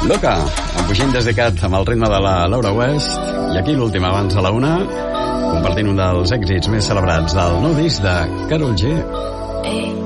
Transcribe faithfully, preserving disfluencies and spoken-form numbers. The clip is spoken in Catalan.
Loca, amb Puixent des de Cat amb el ritme de la Laura West. I aquí l'última abans a la una, compartint un dels èxits més celebrats del nou disc de Karol G.